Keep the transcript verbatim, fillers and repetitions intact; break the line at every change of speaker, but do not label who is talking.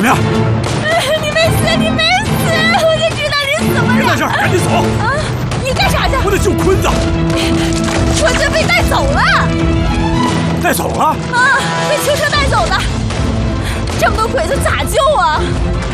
么样？
你没死，你没死！我就知道你死不了。
别在这儿，赶紧走！
啊！你干啥去？
我得救坤子。
坤子被带走了。
带走了？
啊！被囚车带走的。这么多鬼子咋救啊？